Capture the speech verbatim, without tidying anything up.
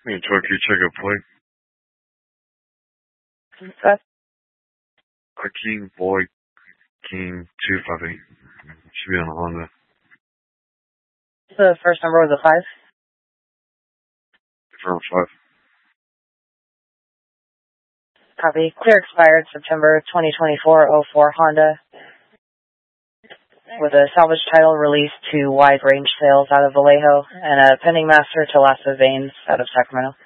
Me and Torque, check a plate. What? A King Boy King two five eight. Should be on a Honda. The first number was a five? Confirm five. Copy. Clear expired September twenty twenty-four oh four Honda with a salvage title released to wide range sales out of Vallejo and a pending master to Lasso Veins out of Sacramento.